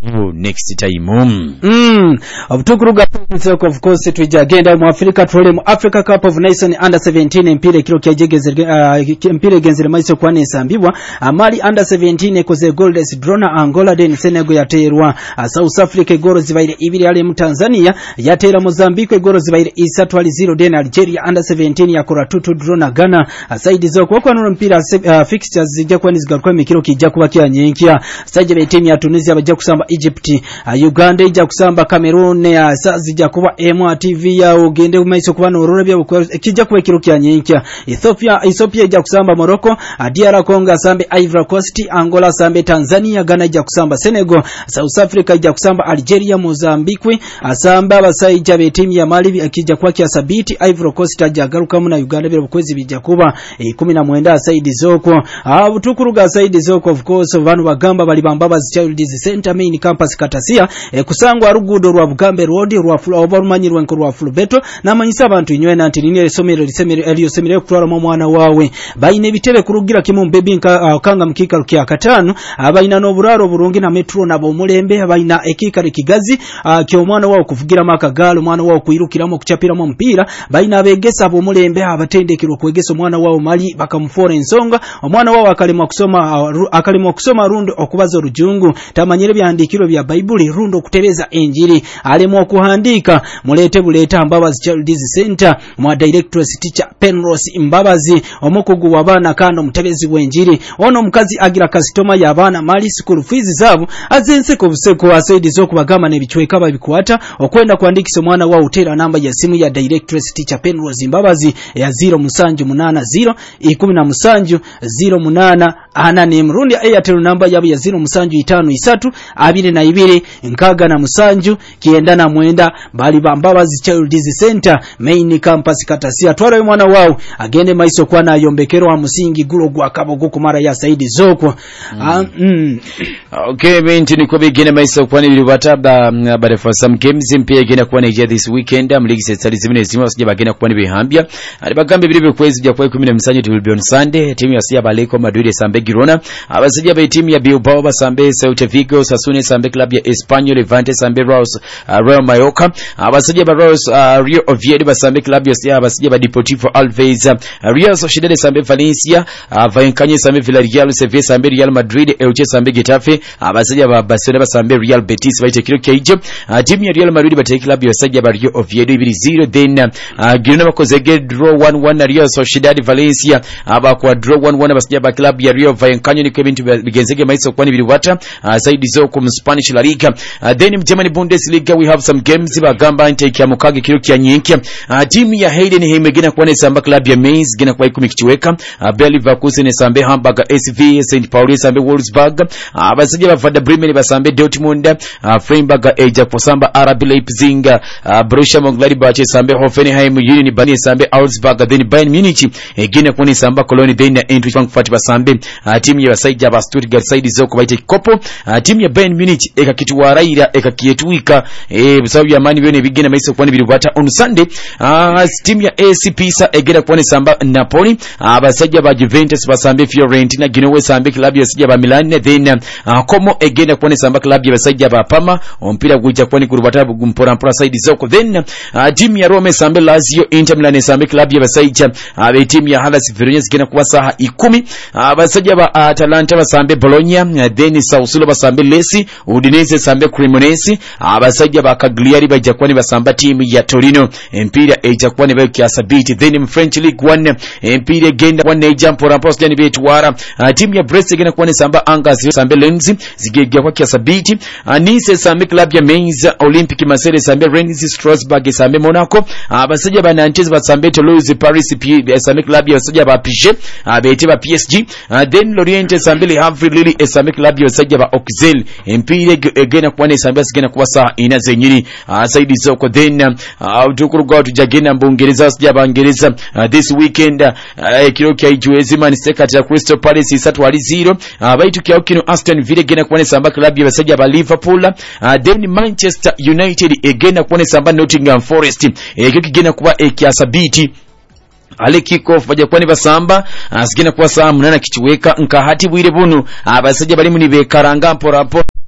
next time. Obutukuruga of course tujagenda mu Africa Trolley mu Africa Cup of Nations under 17 empire kilo kyajegeze empire genzere maiso kwane sambibwa amali under 17 ekoze Goldes Drona Angola den Senegal yaterwa South Africa goro zibaire ibiri ale mu Tanzania yatera Mozambique goro zibaire 3-0 den Algeria under 17 yakora 2 Drona Ghana aside zoko kwa no mpira fixtures zijja kwani zigaruka mikiro kijja kuba kyanyenkya saje be team ya Tunisia bajja kusamba Egypt Uganda ijja kusamba Cameroon ya zijja kuba MTV ya ogende maiso kuba no rora bya kijja kuba kiro kyanyenkya Ethiopia ijja kusamba Morocco DR Congo sambe Ivory Coast Angola sambe Tanzania Ghana ijja kusamba Senegal South Africa ijja kusamba Algeria Mozambique asamba basajja be team ya Mali akijja kwa kya sabiti Ivory Coast ajagaruka mu na Uganda bya bukwezi bijja kuba 19 aside zoko butukuruga aside zoko of course banu bagamba bali bambabazi Children's Center main campus Katasia kusangwa rugudo rwa Bugambe road rwa obarumanyirwa nko rwa Fulbeto namanyisa abantu inywe nanti linye somero lisemere kutwara mu mwana wawe bayine bitebe kurugira kimu mbebi kanga mkika rukia katanu abayina no buraro burungi na metro nabo mulembe abayina ekika kigazi kyo mwana wao kuvugira makagalo mwana wao kuirukiramo kuchapiramo mpira bayina abegesa abo mulembe abatendekiro kwegesa mwana wao mali bakamfora ensonga omwana wao akalimwa kusoma rundo okubaza rujungu tamanyire byandikiro bya Bible rundo kutereza enjiri alimo kuhandika mulete buleta Mbabazi Children's Center mwa directress teacher Penrose Mbabazi omukugu wabana kando mutebezi wenjiri ono mukazi agira customer yabana mali school fees zabo azense ko buseko asaidi zo kubagama nebichweka babikwata okwenda kuandikisa mwana wa utera namba ya simu ya directress teacher Penrose Mbabazi ya 080 17 08 anane mrundi Airtel namba yabo ya 075 22 nkaga na musanju kienda na mwenda bali Mbabazi Children's Center main campus Katasia twara mwana wao agende maiso kwa na yombekero wa musingi gulo gwa kabogo kumara ya saidi zoko Okay binti ni kubigene maiso kwa ni bilibata but for some games mpia gena kwa Nigeria this weekend mligi setali zimine zima wasija bagena kwa ni bihambia alibagambe bilibe kwezi ja kwa 10 will be on Sunday timu ya Sia Baleko Madrid sambe Girona abasija ba timu ya Bilbao basambe Celta Vigo Sassuolo sambe club ya Espanyol Levante sambe Real Mallorca abasija ba Rio Oviedo basambe club ya Sia abasija ba Deportivo Alaves Real Sociedad sambe Valencia Vallecano sambe Villarreal Sevilla sambe Real Madrid Elche sambe Getafe abasija ba Barcelona basambe Real Betis baite kilo kije timu ya Real Madrid bateke club ya Sia ba Rio Oviedo 2-0 then Girona bakozege draw 1-1 Real Sociedad Valencia abakwa draw 1-1 basija ba club ya Rio Vallecano ni kwebintu bigenzege maiso kwani biliwata saidi zo ku Spanish La Liga then in German Bundesliga we have some games bagamba intake ya mukage kilo kya nyinki timu ya Hayden himegena kwa samba club ya Mainz gena kwa 10 kichweka Bayer Leverkusen sambe Hamburg SV St. Pauli sambe Wolfsburg abasije ba Werder Bremen basambe Dortmund Freiburg eja kwa samba RB Leipzig Borussia Mönchengladbach sambe Hoffenheim Union Berlin sambe Augsburg then Bayern Munich gena kwa samba Cologne then Eintracht Frankfurt basambe timu ya Saija ba Stuttgart side zoko baite kopo timu ya Bayern Munich ekakitwaraira ekakietuika bisabu ya mani bene bigena maiso kwani bilibata on Sunday timu ya AC Pisa egera kwa samba Napoli abasajja ba Juventus basambe Fiorentina Genoa sambe club ya Sija ba Milan then Como egena kwa samba club ya basajja ba Parma ompira guja kwani kurubata gumpora mpora side zoko then timu ya Rome sambe Lazio Inter Milan sambe club ya basajja timu ya Hellas Verona gena kwa saa 10 abasajja ba Atalanta basambe Bologna then Sassuolo basambe Lecce Udinese sambe Cremonese abasajja ba Cagliari bajja kwani basamba timu ya Torino empira eja kwani ba kiasabiti then French League 1 empira genda kwa neja mpora post yani betwara timu ya Brest gena kwani samba Angers sambe Lens zigegya kwa kiasabiti Nice sambe club ya Mainz Olympique Marseille sambe Rennes Strasbourg sambe Monaco abasajja ba Nantes basambe Toulouse Paris sambe club ya basajja ba PSG abete ba PSG then Lorient sambe Le Havre Lille sambe club ya basajja ba Auxerre empire gena kwani sambe gena kwa saa ina zenyini saidi zoko then utukuruga tujagena mbongereza sija bangereza this weekend kilo kya ijuezi Manchester ya Crystal Palace 3-0 baitu kya okino Aston Villa gena kwani samba club ya basajja ba Liverpool then Manchester United egena kwani samba Nottingham Forest gena kuba ekyasabiti ale kickoff baje kwani basamba asigena kwa saa 8 kichiweka nkahati bwire bunu abasajja bali muni bekaranga mpora